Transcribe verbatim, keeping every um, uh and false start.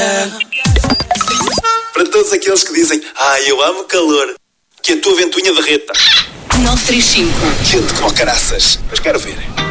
Para todos aqueles que dizem, ah, eu amo calor, que a tua ventoinha derreta. nove três cinco. Quente como caraças. Mas quero ver.